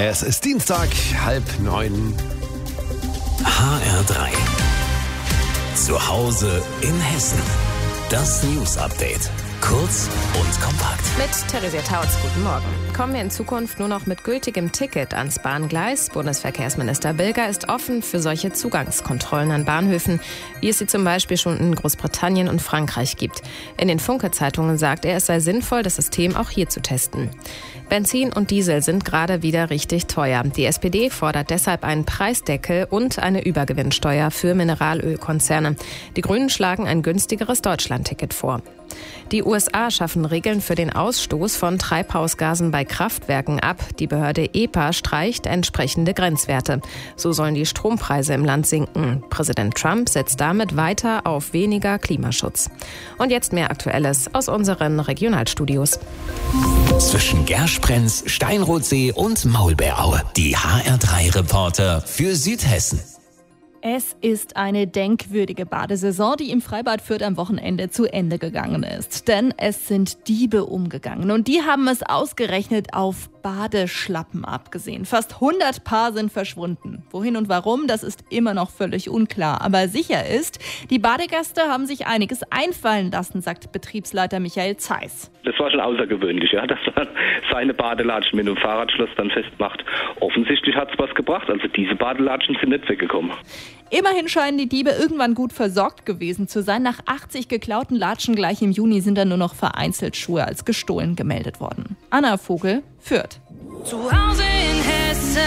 Es ist Dienstag, 8:30. HR3. Zu Hause in Hessen. Das News-Update. Kurz und kompakt. Mit Theresia Tautz, guten Morgen. Kommen wir in Zukunft nur noch mit gültigem Ticket ans Bahngleis? Bundesverkehrsminister Bilger ist offen für solche Zugangskontrollen an Bahnhöfen, wie es sie zum Beispiel schon in Großbritannien und Frankreich gibt. In den Funke-Zeitungen sagt er, es sei sinnvoll, das System auch hier zu testen. Benzin und Diesel sind gerade wieder richtig teuer. Die SPD fordert deshalb einen Preisdeckel und eine Übergewinnsteuer für Mineralölkonzerne. Die Grünen schlagen ein günstigeres Deutschlandticket vor. Die USA schaffen Regeln für den Ausstoß von Treibhausgasen bei Kraftwerken ab. Die Behörde EPA streicht entsprechende Grenzwerte. So sollen die Strompreise im Land sinken. Präsident Trump setzt damit weiter auf weniger Klimaschutz. Und jetzt mehr Aktuelles aus unseren Regionalstudios. Zwischen Gersprenz, Steinrotsee und Maulbeeraue. Die HR3-Reporter für Südhessen. Es ist eine denkwürdige Badesaison, die im Freibad Fürth am Wochenende zu Ende gegangen ist. Denn es sind Diebe umgegangen und die haben es ausgerechnet auf Badeschlappen abgesehen. Fast 100 Paar sind verschwunden. Wohin und warum, das ist immer noch völlig unklar. Aber sicher ist, die Badegäste haben sich einiges einfallen lassen, sagt Betriebsleiter Michael Zeiss. Das war schon außergewöhnlich, ja, dass man seine Badelatschen mit einem Fahrradschloss dann festmacht. Offensichtlich hat es was gebracht, also diese Badelatschen sind nicht weggekommen. Immerhin scheinen die Diebe irgendwann gut versorgt gewesen zu sein. Nach 80 geklauten Latschen gleich im Juni sind dann nur noch vereinzelt Schuhe als gestohlen gemeldet worden. Anna Vogel, Fürth. Zu Hause in Hessen.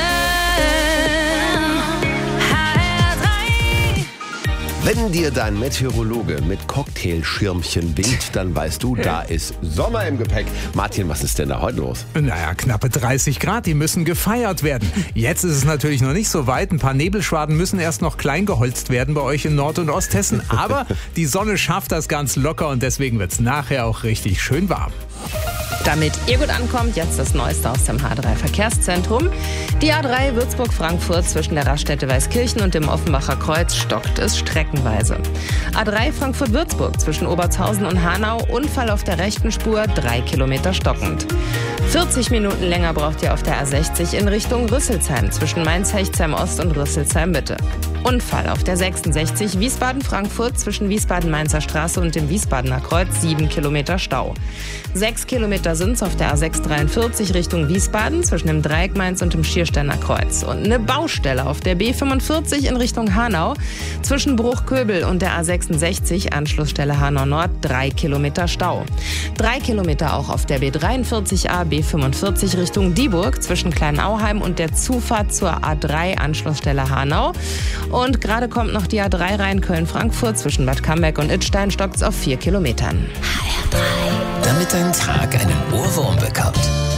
Wenn dir dein Meteorologe mit Cocktailschirmchen winkt, dann weißt du, da ist Sommer im Gepäck. Martin, was ist denn da heute los? Naja, knappe 30 Grad, die müssen gefeiert werden. Jetzt ist es natürlich noch nicht so weit. Ein paar Nebelschwaden müssen erst noch klein geholzt werden bei euch in Nord- und Osthessen. Aber die Sonne schafft das ganz locker und deswegen wird es nachher auch richtig schön warm. Damit ihr gut ankommt, jetzt das Neueste aus dem H3-Verkehrszentrum. Die A3 Würzburg-Frankfurt zwischen der Raststätte Weißkirchen und dem Offenbacher Kreuz stockt es streckenweise. A3 Frankfurt-Würzburg zwischen Obertshausen und Hanau, Unfall auf der rechten Spur, 3 Kilometer stockend. 40 Minuten länger braucht ihr auf der A60 in Richtung Rüsselsheim zwischen Mainz-Hechtsheim-Ost und Rüsselsheim-Mitte. Unfall auf der 66 Wiesbaden-Frankfurt zwischen Wiesbaden-Mainzer Straße und dem Wiesbadener Kreuz, 7 Kilometer Stau. 6 Kilometer sind's auf der A643 Richtung Wiesbaden zwischen dem Dreieck Mainz und dem Schiersteiner Kreuz. Und eine Baustelle auf der B45 in Richtung Hanau zwischen Bruchköbel und der A66 Anschlussstelle Hanau Nord, 3 Kilometer Stau. 3 Kilometer auch auf der B43a B45 Richtung Dieburg zwischen Kleinauheim und der Zufahrt zur A3 Anschlussstelle Hanau. Und gerade kommt noch die A3 rein Köln-Frankfurt zwischen Bad Camberg und Idstein, stockt's auf 4 Kilometern. Damit dein Tag einen Ohrwurm bekommt.